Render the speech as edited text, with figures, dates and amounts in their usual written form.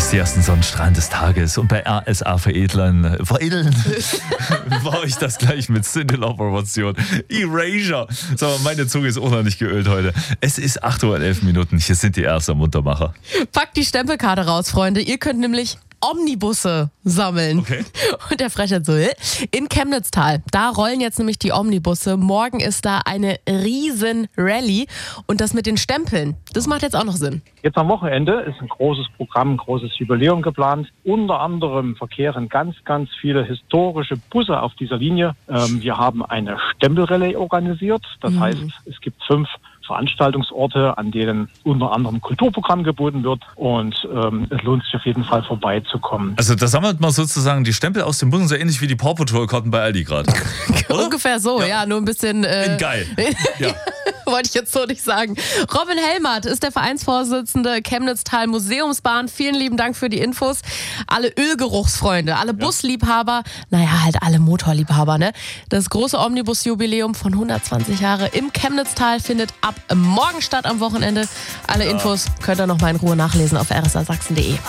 Die ersten Sonnenstrahlen des Tages und bei RSA veredeln war ich das gleich mit Cindy-Operation Erasure. So, meine Zunge ist auch noch nicht geölt heute. Es ist 8:11 Uhr. Hier sind die ersten Muntermacher. Packt die Stempelkarte raus, Freunde. Ihr könnt nämlich Omnibusse sammeln. Okay. Und der Frecher so, in Chemnitztal, da rollen jetzt nämlich die Omnibusse. Morgen ist da eine riesen Rallye. Und das mit den Stempeln, das macht jetzt auch noch Sinn. Jetzt am Wochenende ist ein großes Programm, ein großes Jubiläum geplant. Unter anderem verkehren ganz viele historische Busse auf dieser Linie. Wir haben eine Stempelrallye organisiert. Das heißt, es gibt 5 Veranstaltungsorte, an denen unter anderem Kulturprogramm geboten wird, und es lohnt sich auf jeden Fall vorbeizukommen. Also da sammelt man sozusagen die Stempel aus dem Bussen, so ähnlich wie die Paw Patrol-Karten bei Aldi gerade. Ungefähr so, ja, nur ein bisschen... Geil. Ja. Wollte ich jetzt so nicht sagen. Robin Helmert ist der Vereinsvorsitzende Chemnitztal Museumsbahn. Vielen lieben Dank für die Infos. Alle Ölgeruchsfreunde, alle Busliebhaber, halt alle Motorliebhaber, ne? Das große Omnibus-Jubiläum von 120 Jahre im Chemnitztal findet ab morgen statt am Wochenende. Alle Infos könnt ihr noch mal in Ruhe nachlesen auf rsasachsen.de.